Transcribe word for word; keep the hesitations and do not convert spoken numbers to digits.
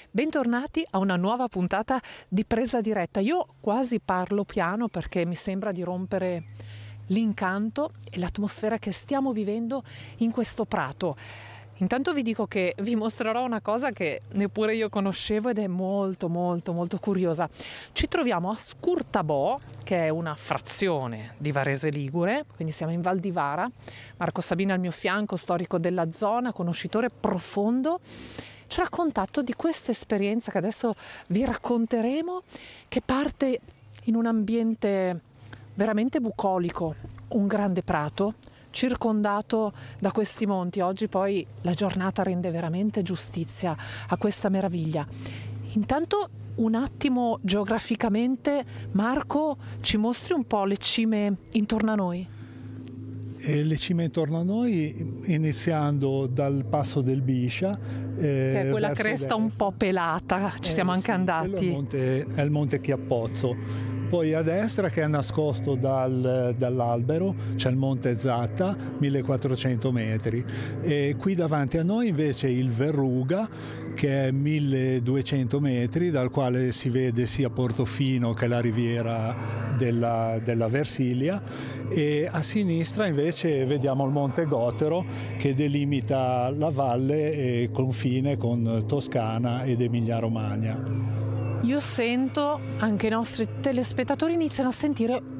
Bentornati a una nuova puntata di Presa Diretta. Io quasi parlo piano perché mi sembra di rompere l'incanto e l'atmosfera che stiamo vivendo in questo prato. Intanto vi dico che vi mostrerò una cosa che neppure io conoscevo ed è molto molto molto curiosa. Ci troviamo a Scurtabò, che è una frazione di Varese Ligure, quindi siamo in Val di Vara. Marco Sabina al mio fianco, storico della zona, conoscitore profondo, ci ha raccontato di questa esperienza che adesso vi racconteremo, che parte in un ambiente veramente bucolico, un grande prato circondato da questi monti. Oggi poi la giornata rende veramente giustizia a questa meraviglia. Intanto un attimo geograficamente, Marco, ci mostri un po' le cime intorno a noi? E le cime intorno a noi, iniziando dal passo del Biscia, eh, che è quella cresta destra. un po' pelata, ci eh, siamo anche sì, andati. È il, monte, è il monte Chiappozzo. Poi a destra, che è nascosto dal, dall'albero, c'è il monte Zatta, millequattrocento metri. E qui davanti a noi invece il Verruga, che è milleduecento metri, dal quale si vede sia Portofino che la riviera della, della Versilia. E a sinistra invece vediamo il monte Gotero, che delimita la valle e confine con Toscana ed Emilia Romagna. Io sento, anche i nostri telespettatori iniziano a sentire